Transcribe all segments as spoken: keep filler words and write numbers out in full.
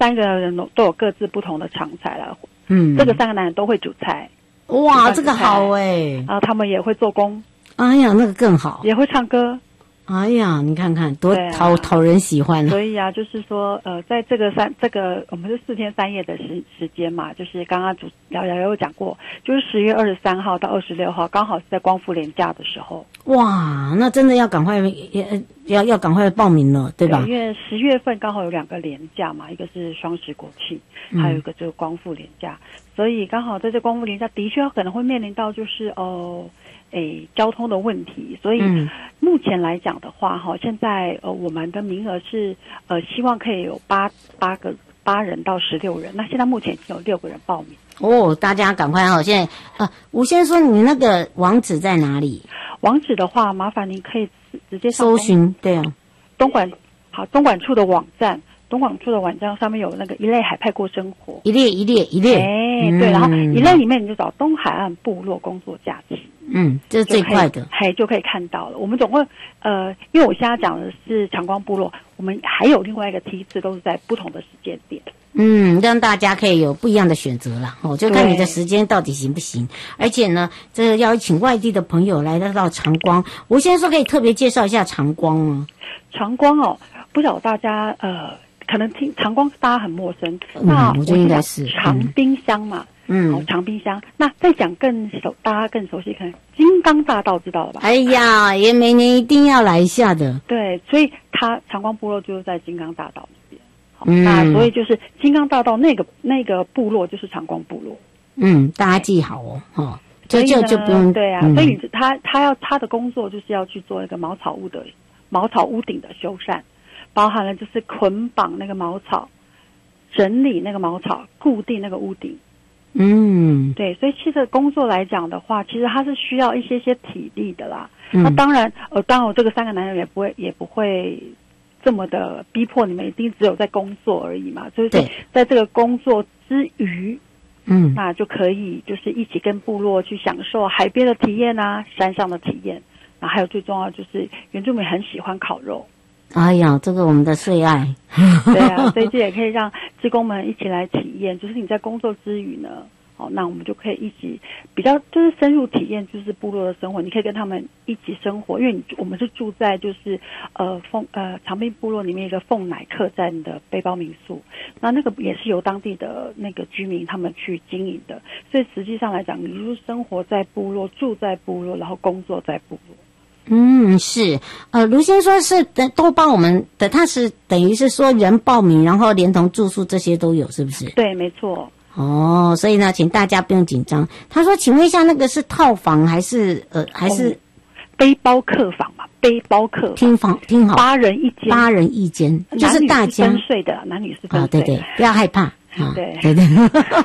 三个人都有各自不同的长才了。 嗯， 这个三个男人都会煮菜。 哇，这个好哎。 然后他们也会做工。 哎呀，那个更好。 也会唱歌。 哎呀，你看看多讨、啊、讨人喜欢、啊。 所以啊，就是说，呃，在这个三这个我们是四天三夜的时时间嘛，就是刚刚主瑶瑶有讲过，就是十月二十三号到二十六号，刚好是在光复连假的时候。 哇，那真的要赶快要要赶快报名了，对吧？ 对，因为十月份刚好有两个连假嘛，一个是双十国庆，还有一个就是光复连假，嗯、所以刚好在这光复连假的确可能会面临到就是哦。诶，交通的问题，所以目前来讲的话，哈、嗯，现在呃，我们的名额是呃，希望可以有八八个八人到十六人。那现在目前已经有六个人报名。 哦，大家赶快哦！现在呃，吴先生说你那个网址在哪里？ 网址的话，麻烦您可以直接搜寻，对啊， 东莞好东莞处的网站。东莞处的网站上面有那个一类海派过生活， 一列一列一列， 哎、嗯，对，然后一类里面你就找东海岸部落工作假期， 嗯，这是最快的， 嘿，就可以看到了。我们总共呃，因为我现在讲的是长光部落，我们还有另外一个梯次，都是在不同的时间点， 嗯，让大家可以有不一样的选择啦。哦，就看你的时间到底行不行。而且呢，这个要请外地的朋友来到长光，我先说可以特别介绍一下长光吗？ 长光哦，不知道大家呃。可能听长光大家很陌生， 嗯、 那我觉得应该是长滨乡嘛， 嗯， 好、哦、长滨乡。那再讲更熟，大家更熟悉，可能金刚大道知道了吧？ 哎呀，也每年一定要来一下的。 对，所以它长光部落就是在金刚大道那边。好，嗯、那所以就是金刚大道那个那个部落就是长光部落。 嗯，大家记好哦，哦，就就就不用对啊，嗯、所以他他要他的工作就是要去做一个茅草屋的茅草屋顶的修缮。包含了就是捆绑那个茅草，整理那个茅草，固定那个屋顶。 嗯， 对，所以其实工作来讲的话，其实它是需要一些些体力的啦。 嗯、 那当然，呃，当然我这个三个男人也不会也不会这么的逼迫你们一定只有在工作而已嘛。所以在这个工作之余， 嗯， 那就可以就是一起跟部落去享受海边的体验啊，山上的体验。然后还有最重要就是原住民很喜欢烤肉。 哎呀，这个我们的最爱。 对啊，所以这也可以让志工们一起来体验，就是你在工作之余呢，哦，那我们就可以一起比较就是深入体验就是部落的生活，你可以跟他们一起生活，因为你我们是住在就是呃凤呃长滨部落里面一个凤乃客栈的背包民宿，那那个也是由当地的那个居民他们去经营的，所以实际上来讲，你就是生活在部落，住在部落，然后工作在部落。 嗯，是，呃，卢先说是的，都帮我们的，他是等于是说人报名，然后连同住宿这些都有，是不是？ 对，没错。 哦，所以呢，请大家不用紧张。他说，请问一下，那个是套房还是呃还是、哦、 背包客房嘛？背包客房， 听房听好， 八人一间， 八人一间，就是大家分睡的，男女是分睡的、 哦，对对，不要害怕啊， 对对对。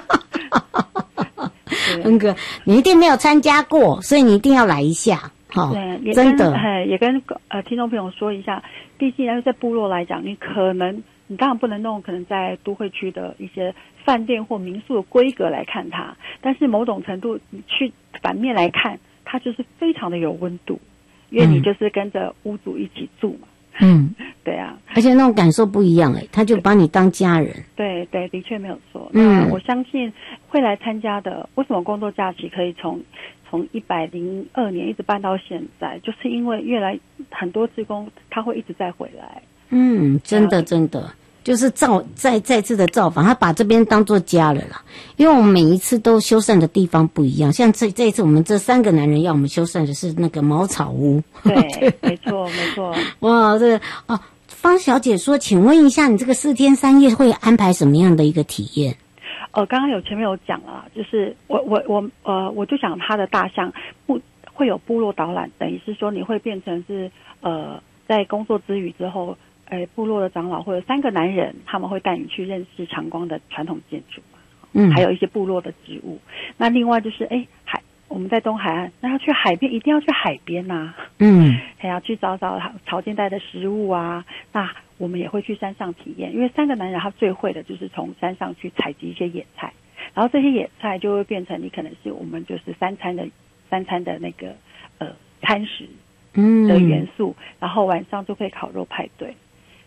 恩哥，你一定没有参加过，所以你一定要来一下。好、哦，真的， 也跟呃听众朋友说一下，毕竟在部落来讲，你可能你当然不能弄可能在都会区的一些饭店或民宿的规格来看它，但是某种程度你去反面来看，它就是非常的有温度，因为你就是跟着屋主一起住嘛。 嗯， 对啊， 而且那种感受不一样哎、欸，他就把你当家人。 对对，的确没有错。 嗯， 那我相信会来参加的，为什么工作假期可以从从一百零二年一直办到现在，就是因为越来很多志工他会一直再回来。 嗯，真的真的，就是造再再次的造访，他把这边当作家了啦。因为我们每一次都修缮的地方不一样，像这这一次我们这三个男人要我们修缮的是那个茅草屋。 对，没错没错。 哇，这个哦，方小姐说，请问一下，你这个四天三夜会安排什么样的一个体验？ 呃，刚刚有前面有讲了，就是我我我呃，我就讲他的大象部会有部落导览，等于是说你会变成是呃，在工作之余之后，呃，部落的长老或者三个男人，他们会带你去认识长光的传统建筑嘛，嗯，还有一些部落的植物。那另外就是哎海。我们在东海岸，那要去海边，一定要去海边呐、啊。 嗯， 还要去找找潮间带的食物啊。那我们也会去山上体验，因为三个男人他最会的就是从山上去采集一些野菜，然后这些野菜就会变成你可能是我们就是三餐的三餐的那个呃餐食的元素，嗯、然后晚上就可以烤肉派对。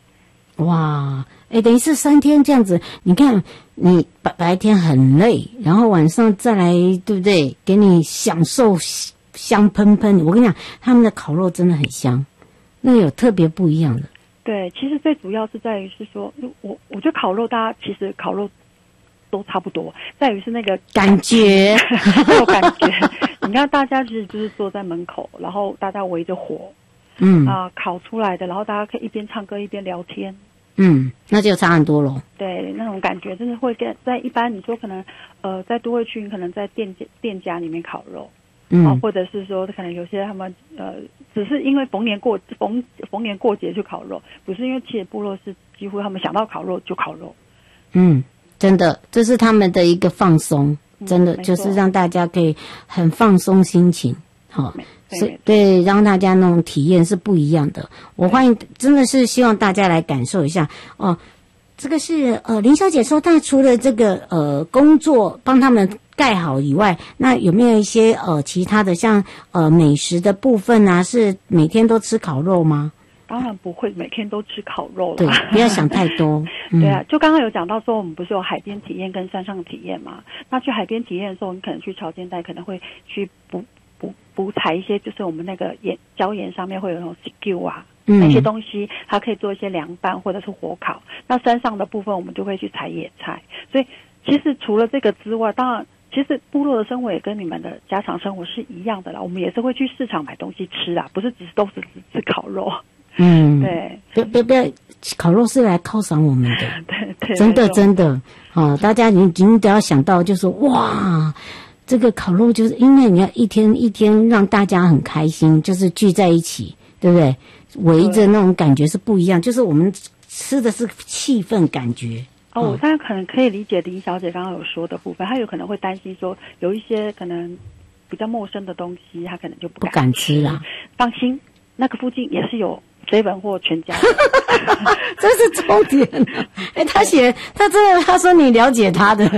哇，哎，等于是三天这样子，你看你白白天很累，然后晚上再来，对不对？给你享受香喷喷。我跟你讲，他们的烤肉真的很香，那有特别不一样的。 对，其实最主要是在于是说，我我觉得烤肉，大家其实烤肉都差不多，在于是那个感觉， 那种感觉。你看大家其实就是坐在门口，然后大家围着火， 嗯啊、呃，烤出来的，然后大家可以一边唱歌一边聊天。 嗯，那就差很多咯。 对，那种感觉真的会跟在一般你说可能呃在都会区，可能在店店家里面烤肉。 嗯、 啊，或者是说，可能有些他们呃，只是因为逢年过逢逢年过节去烤肉，不是因为其实部落是几乎他们想到烤肉就烤肉。 嗯，真的，这是他们的一个放松，真的、嗯、就是让大家可以很放松心情，好、哦，是对，让大家那种体验是不一样的。我欢迎，真的是希望大家来感受一下哦。这个是呃林小姐说，她除了这个呃工作帮他们盖好以外，那有没有一些呃其他的像呃美食的部分啊？是每天都吃烤肉吗？ 当然不会每天都吃烤肉了， 对，不要想太多。 对啊，就刚刚有讲到说，我们不是有海边体验跟山上体验嘛？那去海边体验的时候，你可能去潮间带可能会去补补补采一些，就是我们那个岩礁岩上面会有那种 S K U 啊。那些东西它可以做一些凉拌或者是火烤。那山上的部分我们就会去采野菜。所以其实除了这个之外，当然其实部落的生活也跟你们的家常生活是一样的啦。我们也是会去市场买东西吃啊，不是只是都是只吃烤肉。 嗯， 对， 不不不要，烤肉是来犒赏我们的。 对对， 真的真的哦，大家你你只要想到就是哇。这个烤肉就是因为你要一天一天让大家很开心，就是聚在一起，对不对？围着那种感觉是不一样，就是我们吃的是气氛感觉。 哦，我现在可能可以理解林小姐刚刚有说的部分，她有可能会担心说有一些可能比较陌生的东西，她可能就不敢不敢吃啦。 放心，那个附近也是有seven或全家， 这是重点。哎、欸，他写他真的，他说你了解他的。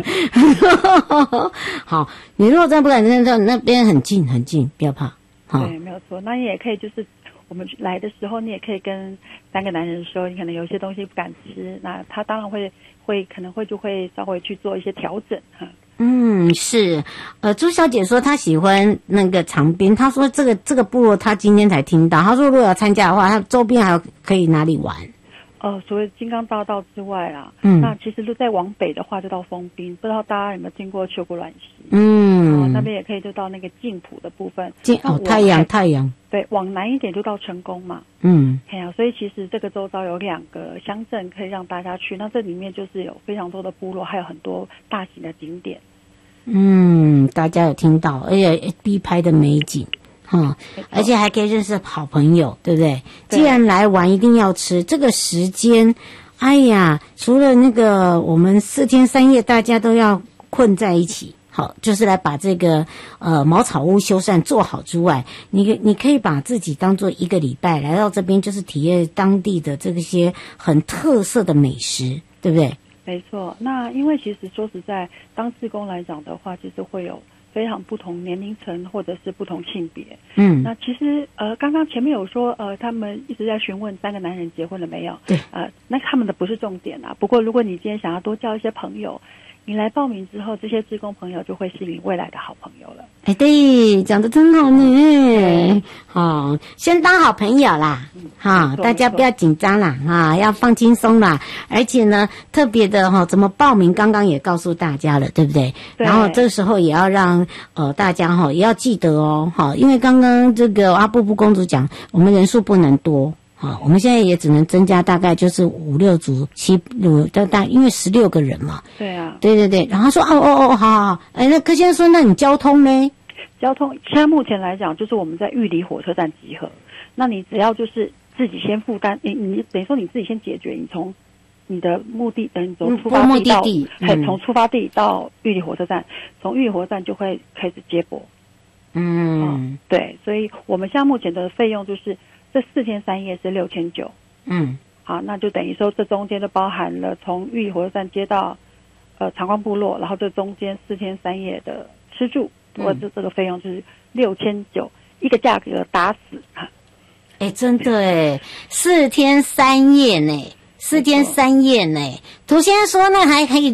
好，你如果真的不敢吃，那边很近很近，不要怕。 对，没有错。那你也可以就是我们来的时候，你也可以跟三个男人说，你可能有些东西不敢吃，那他当然会会可能会就会稍微去做一些调整哈。 嗯，是，呃，朱小姐说她喜欢那个长滨，她说这个这个部落她今天才听到，她说如果要参加的话，她周边还有可以哪里玩？ 呃，除了金刚大道之外啦， 嗯， 那其实就再往北的话就到丰滨，不知道大家有没有经过秋果卵溪？ 嗯、 哦，那边也可以就到那个静浦的部分。 静哦，太阳太阳。 对，往南一点就到成功嘛。 嗯， 哎呀、啊，所以其实这个周遭有两个乡镇可以让大家去，那这里面就是有非常多的部落，还有很多大型的景点。 嗯，大家有听到，而且 F B 拍的美景。嗯，而且还可以认识好朋友，对不对？ 对， 既然来玩，一定要吃。这个时间，哎呀，除了那个我们四天三夜大家都要困在一起，好，就是来把这个呃茅草屋修缮做好之外，你你可以把自己当做一个礼拜来到这边，就是体验当地的这些很特色的美食，对不对？ 没错。那因为其实说实在，当志工来讲的话，其实会有非常不同年龄层或者是不同性别。 嗯， 那其实呃，刚刚前面有说呃，他们一直在询问三个男人结婚了没有？ 对， 呃，那他们的不是重点啊。不过如果你今天想要多交一些朋友，你来报名之后，这些志工朋友就会是你未来的好朋友了。 哎，对，讲得真好呢。好，先当好朋友啦。哈、嗯，大家不要紧张啦，哈，要放轻松啦。而且呢，特别的哈，怎么报名，刚刚也告诉大家了，对不对？ 对。 然后这个时候也要让呃大家哈也要记得哦，哈，因为刚刚这个阿布布公主讲，我们人数不能多。啊，我们现在也只能增加大概就是五六组七五大大，因为十六个人嘛。 对啊， 对对对。然后他说哦哦哦，好好好。哎，那柯先生说，那你交通呢？ 交通现在目前来讲，就是我们在玉里火车站集合。那你只要就是自己先负担，你你等于说你自己先解决，你从你的目的等你从出发地到，还、嗯、从出发地到玉里火车站，从玉里火车站就会开始接驳。 嗯、哦， 对，所以我们现在目前的费用就是。这四天三夜是六千九， 嗯， 好，那就等于说这中间就包含了从玉里火车站接到呃长光部落，然后这中间四天三夜的吃住，我这这个费用就是六千九，一个价格打死哈。 哎，真的哎，四天三夜呢， 四天三夜呢。涂先生说那还可以